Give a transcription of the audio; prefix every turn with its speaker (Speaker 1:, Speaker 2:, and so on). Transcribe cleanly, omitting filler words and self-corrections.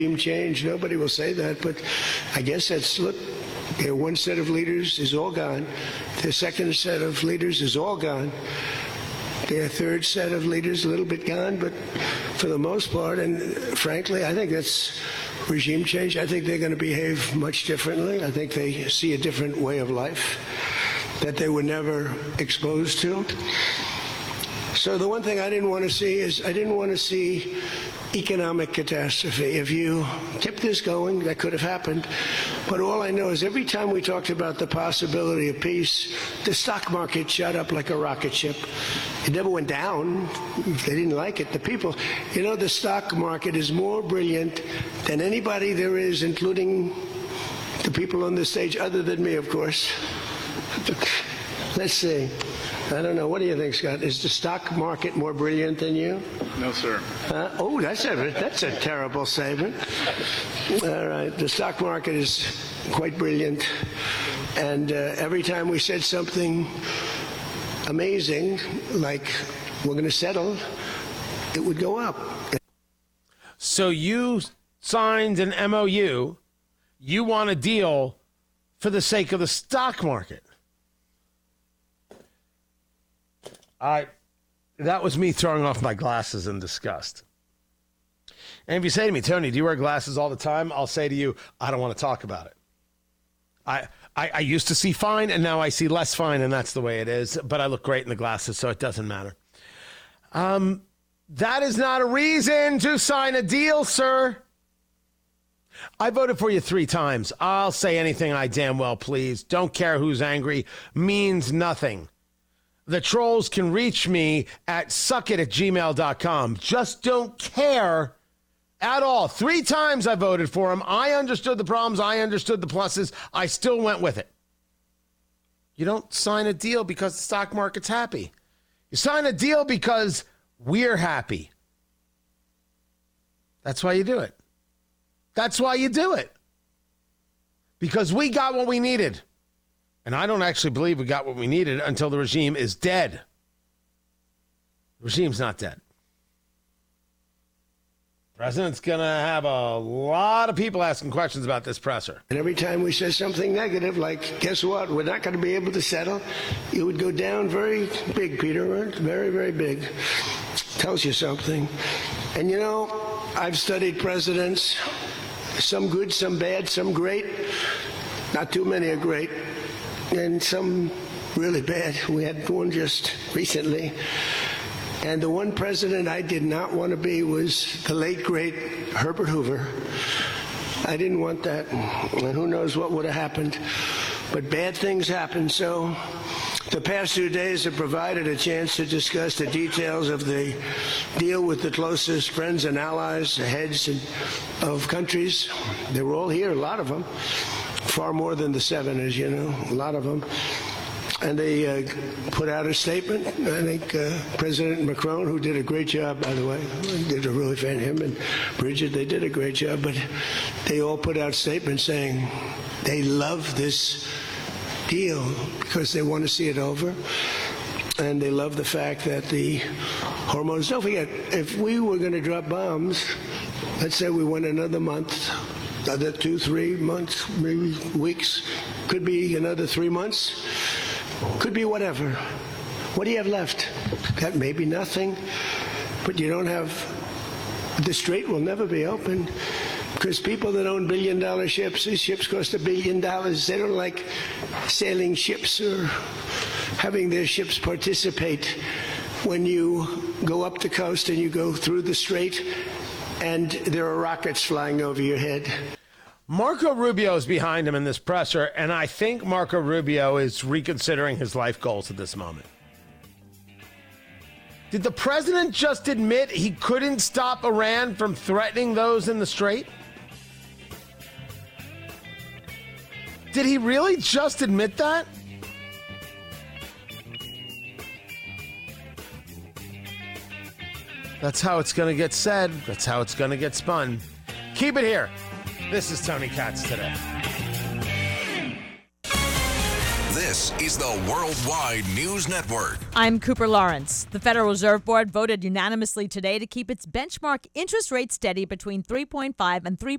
Speaker 1: change. Nobody will say that, but I guess that's, look, one set of leaders is all gone. The second set of leaders is all gone. Their third set of leaders a little bit gone, but for the most part, and frankly, I think that's regime change. I think they're going to behave much differently. I think they see a different way of life that they were never exposed to. So the one thing I didn't want to see is I didn't want to see economic catastrophe. If you kept this going, that could have happened. But all I know is every time we talked about the possibility of peace, the stock market shot up like a rocket ship. It never went down. They didn't like it. The people, the stock market is more brilliant than anybody there is, including the people on the stage, other than me, of course. Let's see. I don't know. What do you think, Scott? Is the stock market more brilliant than you?
Speaker 2: No, sir.
Speaker 1: That's a terrible statement. All right. The stock market is quite brilliant. And every time we said something amazing, like we're going to settle, it would go up.
Speaker 3: So you signed an MOU. You want a deal for the sake of the stock market. That was me throwing off my glasses in disgust. And if you say to me, Tony, do you wear glasses all the time? I'll say to you, I don't want to talk about it. I used to see fine, and now I see less fine, and that's the way it is. But I look great in the glasses, so it doesn't matter. That is not a reason to sign a deal, sir. I voted for you 3 times. I'll say anything I damn well please. Don't care who's angry. Means nothing. The trolls can reach me at suckit@gmail.com. Just don't care at all. 3 times I voted for him. I understood the problems. I understood the pluses. I still went with it. You don't sign a deal because the stock market's happy. You sign a deal because we're happy. That's why you do it. That's why you do it. Because we got what we needed. And I don't actually believe we got what we needed until the regime is dead. The regime's not dead. The president's going to have a lot of people asking questions about this presser.
Speaker 1: And every time we say something negative, like, guess what, we're not going to be able to settle, it would go down very big, Peter, right? Very, very big. Tells you something. And I've studied presidents, some good, some bad, some great. Not too many are great. And some really bad. We had one just recently. And the one president I did not want to be was the late, great Herbert Hoover. I didn't want that. And who knows what would have happened. But bad things happen. So the past 2 days have provided a chance to discuss the details of the deal with the closest friends and allies, the heads of countries. They were all here, a lot of them. Far more than the 7, as you know, a lot of them. And they put out a statement. I think President Macron, who did a great job, by the way, did a really fan, him and Bridget, they did a great job. But they all put out statements saying they love this deal because they want to see it over. And they love the fact that the hormones, don't forget, if we were going to drop bombs, let's say we went another month, another 2-3 months, maybe weeks, could be another 3 months, could be whatever. What do you have left? Got maybe nothing, but you don't have, the strait will never be open because people that own billion-dollar ships, these ships cost $1 billion. They don't like sailing ships or having their ships participate when you go up the coast and you go through the strait and there are rockets flying over your head.
Speaker 3: Marco Rubio is behind him in this presser, and I think Marco Rubio is reconsidering his life goals at this moment. Did the president just admit he couldn't stop Iran from threatening those in the strait? Did he really just admit that? That's how it's going to get said. That's how it's going to get spun. Keep it here. This is Tony Katz Today.
Speaker 4: This is the Worldwide News Network.
Speaker 5: I'm Cooper Lawrence. The Federal Reserve Board voted unanimously today to keep its benchmark interest rate steady between 3.5 and 3.